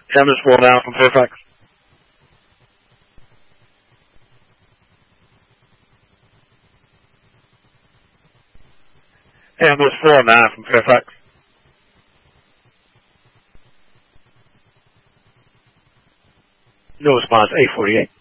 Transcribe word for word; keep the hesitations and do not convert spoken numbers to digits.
Ambulance four nine from Fairfax. Ambulance four nine from Fairfax. No response, eight forty-eight.